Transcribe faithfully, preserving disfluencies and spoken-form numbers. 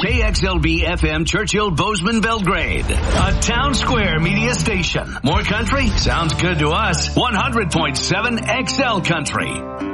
K X L B F M Churchill Bozeman Belgrade, a Town Square media station. More country? Sounds good to us. one hundred point seven X L Country.